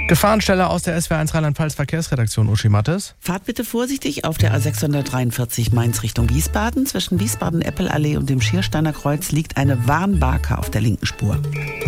Gefahrenstelle aus der SWR1 Rheinland-Pfalz Verkehrsredaktion, Uschi Mattes. Fahrt bitte vorsichtig auf der A643 Mainz Richtung Wiesbaden. Zwischen Wiesbaden-Eppelallee und dem Schiersteiner Kreuz liegt eine Warnbarke auf der linken Spur.